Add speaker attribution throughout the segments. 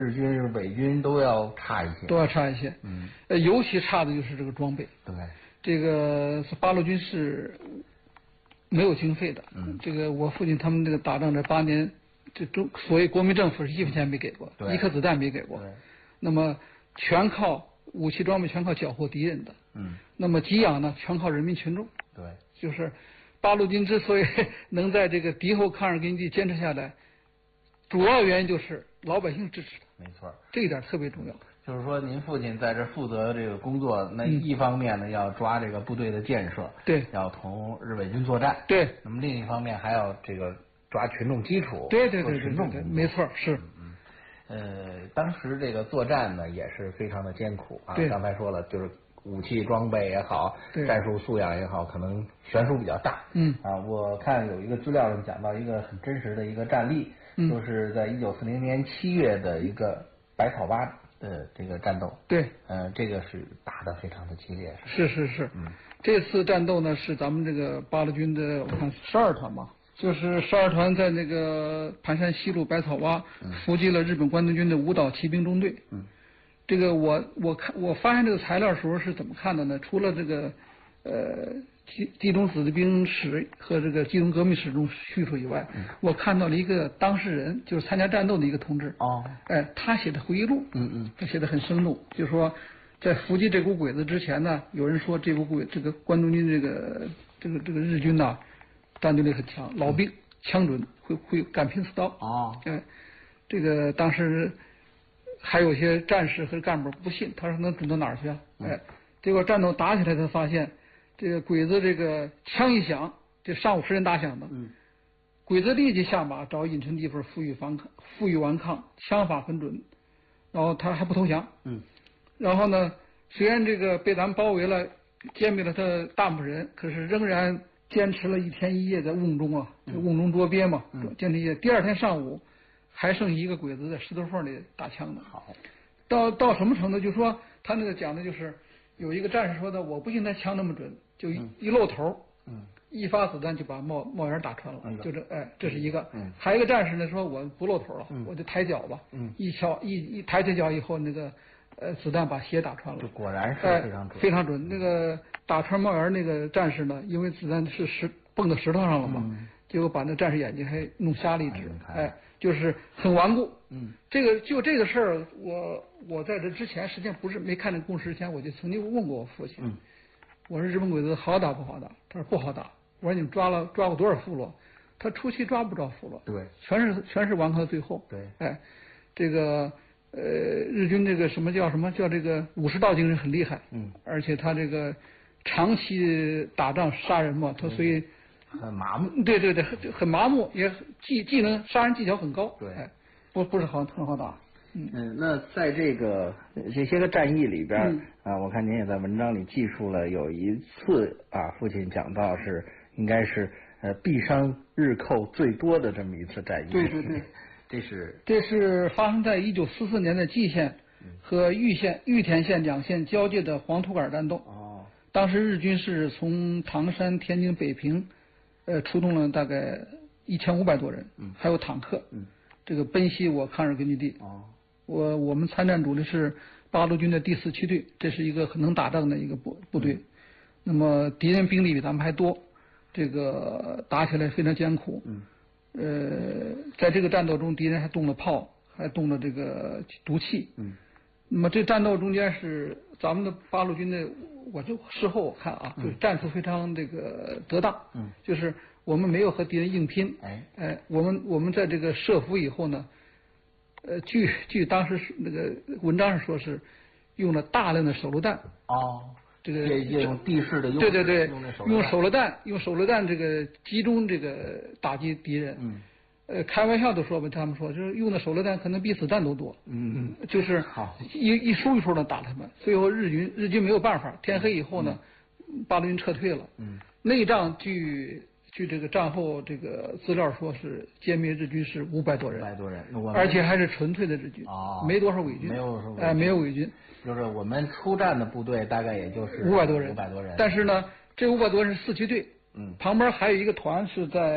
Speaker 1: 日军、伪军都要差一些，
Speaker 2: 都要差一些。尤其差的就是这个装备。
Speaker 1: 对，
Speaker 2: 这个八路军是没有经费的。这个我父亲他们这个打仗这8年，这所谓国民政府是1分钱没给过，1颗子弹没给过。那么全靠武器装备，全靠缴获敌人的。那么给养呢，全靠人民群众。
Speaker 1: 对，
Speaker 2: 就是八路军之所以能在这个敌后抗日根据地坚持下来，主要原因就是老百姓支持的。
Speaker 1: 没错，
Speaker 2: 这一点特别重要。
Speaker 1: 就是说，您父亲在这负责这个工作，那一方面呢要抓这个部队的建设，
Speaker 2: 对，
Speaker 1: 要同日伪军作战，
Speaker 2: 对。
Speaker 1: 那么另一方面还要这个抓群众基础，
Speaker 2: 对，
Speaker 1: 群众
Speaker 2: 没错，是。
Speaker 1: 当时这个作战呢也是非常的艰苦啊。
Speaker 2: 对，
Speaker 1: 刚才说了，就是武器装备也好，战术素养也好，可能悬殊比较大。我看有一个资料上讲到一个很真实的一个战例，就是在1940年7月的一个百草洼的这个战斗。
Speaker 2: 对，
Speaker 1: 这个是打得非常的激烈。
Speaker 2: 是。这次战斗呢是咱们这个八路军的，我看12团吧。就是12团在那个盘山西路百草洼伏击了日本关东军的舞蹈骑兵中队。这个我发现这个材料的时候是怎么看的呢？除了这个冀中子弟兵史和这个冀中革命史中叙述以外，我看到了一个当事人，就是参加战斗的一个同志。他写的回忆录。他写的很生动，就是说在伏击这股鬼子之前呢，有人说这个关东军这个日军呐，战斗力很强，老兵，枪准，会敢拼刺刀。这个当时还有些战士和干部不信，他说能准到哪儿去啊？结果战斗打起来，他发现这个鬼子这个枪一响，这上午10人打响的。鬼子立即下马找隐身地方负隅顽抗，枪法很准，然后他还不投降。然后呢，虽然这个被咱们包围了，歼灭了他大部分人，可是仍然坚持了1天1夜在瓮中啊，瓮中捉鳖嘛，坚持1夜。第2天上午，还剩一个鬼子在石头缝里打枪呢。
Speaker 1: 好，
Speaker 2: 到什么程度？就说他那个讲的就是有一个战士说的，我不信他枪那么准，就一露头，一发子弹就把帽檐打穿了，就这是一个。还有一个战士呢说，我不露头了，我就抬脚吧，一敲一抬起脚以后，那个子弹把鞋打穿了。
Speaker 1: 果然是非常准，
Speaker 2: 非常准。那个打穿帽檐那个战士呢，因为子弹是蹦到石头上了嘛，结果把那战士眼睛还弄瞎了一只。就是很顽固。这个事儿，我在这之前实际上没看这故事之前，我就曾经问过我父亲，我说日本鬼子好打不好打？他说不好打。我说你们抓过多少俘虏？他初期抓不着俘虏，
Speaker 1: 对，
Speaker 2: 全是顽抗到最后。
Speaker 1: 对，
Speaker 2: 这个日军这个叫这个武士道精神很厉害。而且他这个长期打仗杀人嘛，他所以
Speaker 1: 很麻木。
Speaker 2: 对，很麻木，也技能杀人技巧很高。
Speaker 1: 对，
Speaker 2: 不是很好打。
Speaker 1: 那在这些个战役里边我看您也在文章里记述了有一次父亲讲到是应该是毙伤日寇最多的这么一次战役。
Speaker 2: 对，这是发生在1944年的蓟县和玉田县2县交界的黄土岗战斗。当时日军是从唐山、天津、北平出动了大概1500多人，还有坦克。这个奔袭我抗日根据地。我们参战主力是八路军的第4区队，这是一个很能打仗的一个部队。那么敌人兵力比咱们还多，这个打起来非常艰苦。在这个战斗中，敌人还动了炮，还动了这个毒气。那么这战斗中间是咱们的八路军的，我就事后我看就是战术非常这个得当。就是我们没有和敌人硬拼。我们在这个设伏以后呢，据当时那个文章上说是用了大量的手榴弹。这个
Speaker 1: 用地势的优势。
Speaker 2: 对，用手榴弹这个集中这个打击敌人。开玩笑都说吧，他们说就是用的手榴弹可能比子弹都多。就是一束一束的打他们，最后日军没有办法，天黑以后呢，八路军撤退了。内战据这个战后这个资料说是歼灭日军是500多人，而且还是纯粹的日军，没多少伪军，没有伪军。
Speaker 1: 就是我们出战的部队大概也就是
Speaker 2: 500多人，
Speaker 1: 500多人。
Speaker 2: 但是呢，这500多人是4区队。旁边还有一个团是在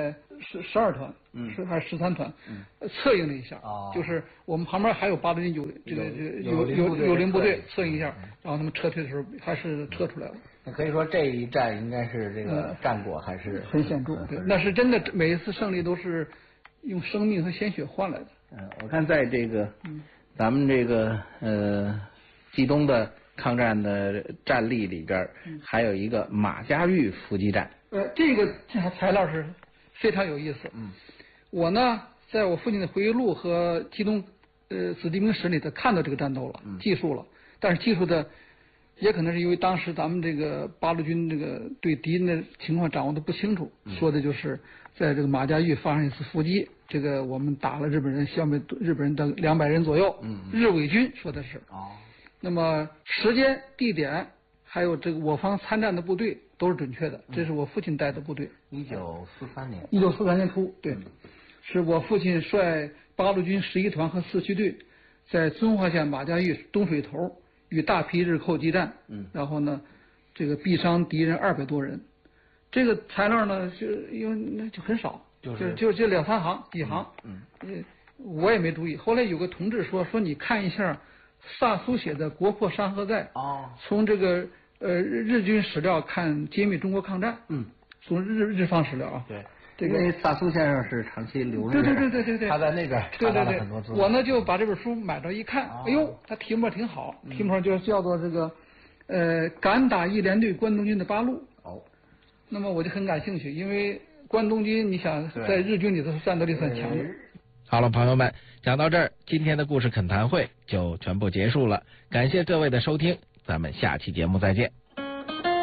Speaker 2: 12团，还是13团，策应了一下，就是我们旁边还有八路军有零部队策应一下，然后他们撤退的时候还是撤出来了。
Speaker 1: 那可以说这一战应该是这个战果还是
Speaker 2: 很显著，对，那是真的，每一次胜利都是用生命和鲜血换来的。
Speaker 1: 我看在这个咱们这个冀东的抗战的战例里边，还有一个马家峪伏击战。
Speaker 2: 这个材料是非常有意思。我呢，在我父亲的回忆录和冀东子弟兵史里头看到这个战斗了，记述了，但是记述的也可能是因为当时咱们这个八路军这个对敌人的情况掌握的不清楚，说的就是在这个马家峪发生一次伏击，这个我们打了日本人，消灭日本人的200人左右。日伪军说的是。那么时间、地点还有这个我方参战的部队都是准确的，这是我父亲带的部队。1943年初，对，是我父亲率八路军11团和4区队，在遵化县马家峪东水头与大批日寇激战，然后呢，这个毙伤敌人200多人。这个材料呢，就因为那就很少，就2、3行几行，我也没注意。后来有个同志说你看一下萨苏写的《国破山河在》，从这个日军史料看揭秘中国抗战，从日方史料啊，
Speaker 1: 对，
Speaker 2: 这个
Speaker 1: 因为萨苏先生是长期留日，
Speaker 2: 对，
Speaker 1: 他在那边查到了很多资料。
Speaker 2: 我呢就把这本书买着一看，哎呦，他题目挺好，题目上就叫做这个敢打一连队关东军的八路。那么我就很感兴趣，因为关东军你想在日军里头战斗力很强的。
Speaker 3: 好了，朋友们，讲到这儿，今天的故事恳谈会就全部结束了，感谢各位的收听，咱们下期节目再见。